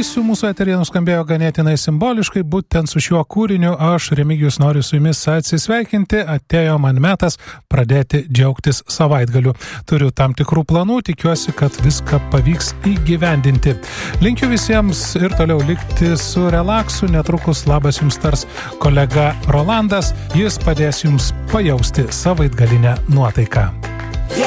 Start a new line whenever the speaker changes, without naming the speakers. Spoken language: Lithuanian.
pasakysiu, mūsų eteryje nuskambėjo ganėtinai simboliškai, būtent su šiuo kūriniu aš, Remigijus, noriu su jumis atsisveikinti, atėjo man metas pradėti džiaugtis savaitgaliu. Turiu tam tikrų planų, tikiuosi, kad viską pavyks įgyvendinti. Linkiu visiems ir toliau likti su relaksu, netrukus labas jums tars kolega Rolandas, jis padės jums pajausti savaitgalinę nuotaiką.